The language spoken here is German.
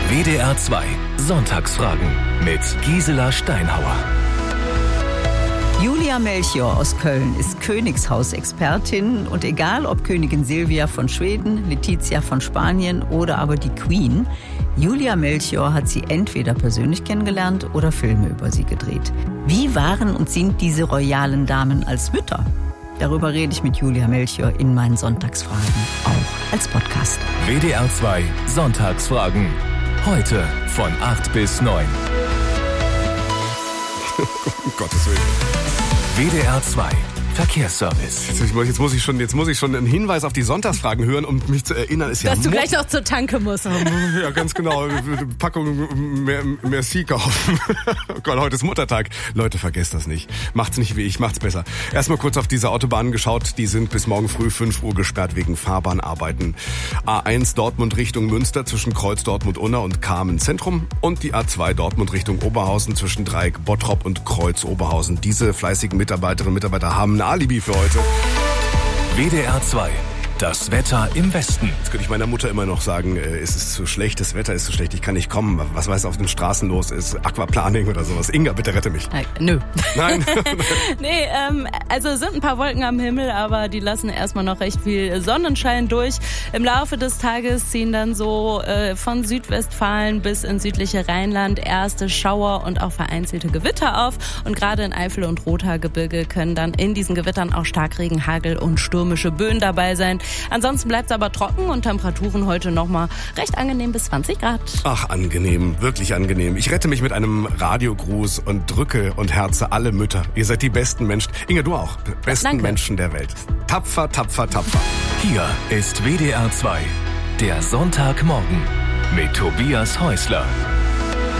WDR 2 Sonntagsfragen mit Gisela Steinhauer. Julia Melchior aus Köln ist Königshausexpertin und egal ob Königin Silvia von Schweden, Letizia von Spanien oder aber die Queen, Julia Melchior hat sie entweder persönlich kennengelernt oder Filme über sie gedreht. Wie waren und sind diese royalen Damen als Mütter? Darüber rede ich mit Julia Melchior in meinen Sonntagsfragen, auch als Podcast. WDR 2 Sonntagsfragen. Heute von 8 bis 9. Um Gottes Willen. WDR 2 Verkehrsservice. Jetzt muss ich schon einen Hinweis auf die Sonntagsfragen hören, um mich zu erinnern. Ist ja dass du gleich noch zur Tanke musst. Ja, ganz genau. Packung Merci kaufen. Oh Gott, heute ist Muttertag. Leute, vergesst das nicht. Macht's nicht wie ich, macht's besser. Erstmal kurz auf diese Autobahnen geschaut. Die sind bis morgen früh 5 Uhr gesperrt wegen Fahrbahnarbeiten. A1 Dortmund Richtung Münster zwischen Kreuz Dortmund-Unna und Kamen Zentrum. Und die A2 Dortmund Richtung Oberhausen zwischen Dreieck Bottrop und Kreuz Oberhausen. Diese fleißigen Mitarbeiterinnen und Mitarbeiter haben ein Alibi für heute. WDR 2. Das Wetter im Westen. Jetzt könnte ich meiner Mutter immer noch sagen, es ist zu schlecht, das Wetter ist zu schlecht, ich kann nicht kommen. Was weiß auf den Straßen los ist? Aquaplaning oder sowas. Inga, bitte rette mich. Nö. Nein? Nee, also es sind ein paar Wolken am Himmel, aber die lassen erstmal noch recht viel Sonnenschein durch. Im Laufe des Tages ziehen dann so von Südwestfalen bis ins südliche Rheinland erste Schauer und auch vereinzelte Gewitter auf. Und gerade in Eifel und Rothaargebirge können dann in diesen Gewittern auch Starkregen, Hagel und stürmische Böen dabei sein. Ansonsten bleibt es aber trocken und Temperaturen heute nochmal recht angenehm bis 20 Grad. Ach, angenehm, wirklich angenehm. Ich rette mich mit einem Radiogruß und drücke und herze alle Mütter. Ihr seid die besten Menschen. Inga, du auch. Besten Danke. Menschen der Welt. Tapfer, tapfer, tapfer. Hier ist WDR 2. Der Sonntagmorgen mit Tobias Häusler.